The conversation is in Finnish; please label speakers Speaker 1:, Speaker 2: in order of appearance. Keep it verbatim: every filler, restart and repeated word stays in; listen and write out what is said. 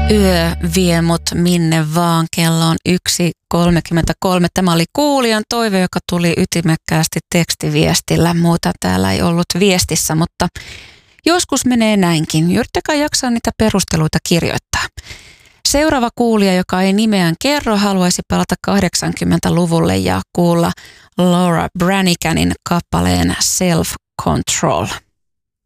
Speaker 1: Yö vie mut minne vaan, kello on yksi kolmekymmentäkolme. Tämä oli kuulijan toive, joka tuli ytimekkäästi tekstiviestillä. Muuta täällä ei ollut viestissä, mutta joskus menee näinkin. Yrittäkää jaksaa niitä perusteluita kirjoittaa. Seuraava kuulija, joka ei nimeään kerro, haluaisi palata kahdeksankymmentäluvulle ja kuulla Laura Braniganin kappaleen Self Control.